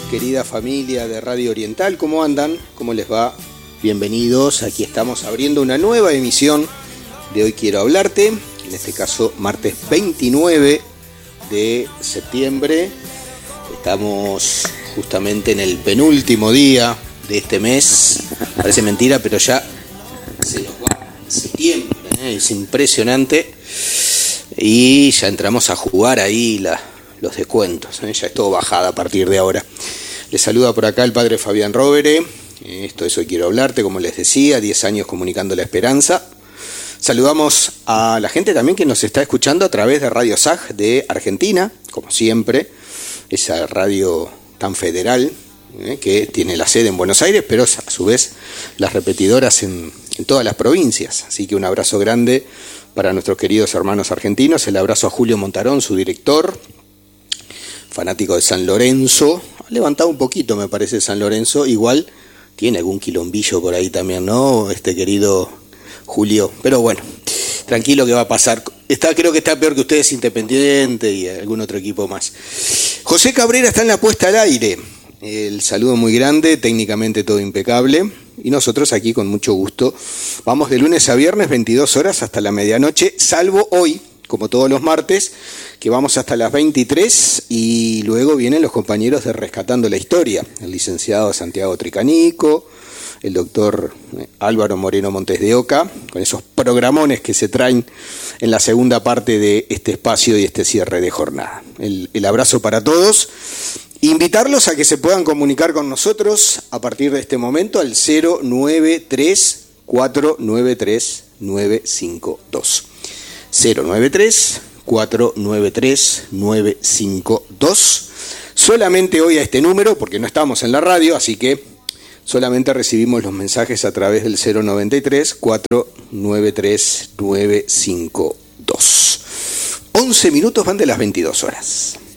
querida familia de Radio Oriental, ¿cómo andan? ¿Cómo les va? Bienvenidos, aquí estamos abriendo una nueva emisión de Hoy Quiero Hablarte, en este caso martes 29 de septiembre. Estamos justamente en el penúltimo día de este mes, parece mentira, pero ya se nos va septiembre, es impresionante, y ya entramos a jugar ahí los descuentos, ya es todo bajada a partir de ahora. Les saluda por acá el padre Fabián Rovere. Esto es Hoy Quiero Hablarte, como les decía, 10 años comunicando la esperanza. Saludamos a la gente también que nos está escuchando a través de Radio SAG de Argentina, como siempre, esa radio tan federal que tiene la sede en Buenos Aires, pero a su vez las repetidoras en todas las provincias. Así que un abrazo grande para nuestros queridos hermanos argentinos. El abrazo a Julio Montarón, su director, fanático de San Lorenzo. Ha levantado un poquito, me parece, San Lorenzo. Igual tiene algún quilombillo por ahí también, ¿no? Este querido Julio. Pero bueno, tranquilo que va a pasar. Creo que está peor que ustedes, Independiente y algún otro equipo más. José Cabrera está en la puesta al aire. El saludo muy grande, técnicamente todo impecable. Y nosotros aquí con mucho gusto. Vamos de lunes a viernes, 22 horas hasta la medianoche, salvo hoy, como todos los martes, que vamos hasta las 23 y luego vienen los compañeros de Rescatando la Historia, el licenciado Santiago Tricanico, el doctor Álvaro Moreno Montes de Oca, con esos programones que se traen en la segunda parte de este espacio y este cierre de jornada. El abrazo para todos. Invitarlos a que se puedan comunicar con nosotros a partir de este momento al 093-493-952. 093-493-952. Solamente hoy a este número, porque no estamos en la radio, así que solamente recibimos los mensajes a través del 093-493-952. 11 minutos van de las 22 horas.